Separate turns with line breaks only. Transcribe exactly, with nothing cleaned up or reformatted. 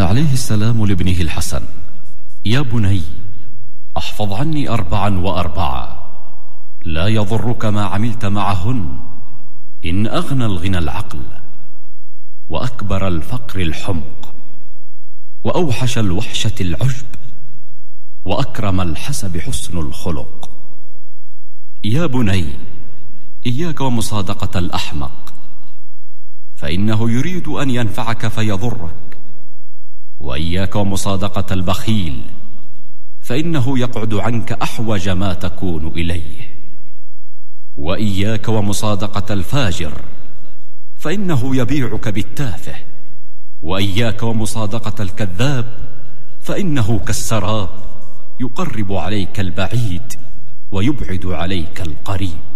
عليه السلام لابنه الحسن: يا بني، احفظ عني أربعا وأربعة، لا يضرك ما عملت معهن، إن أغنى الغنى العقل، وأكبر الفقر الحمق، وأوحش الوحشة العجب، وأكرم الحسب حسن الخلق. يا بني، إياك ومصادقة الأحمق، فإنه يريد أن ينفعك فيضرك، وإياك ومصادقة البخيل، فإنه يقعد عنك أحوج ما تكون إليه، وإياك ومصادقة الفاجر، فإنه يبيعك بالتافه، وإياك ومصادقة الكذاب، فإنه كالسراب يقرب عليك البعيد ويبعد عليك القريب.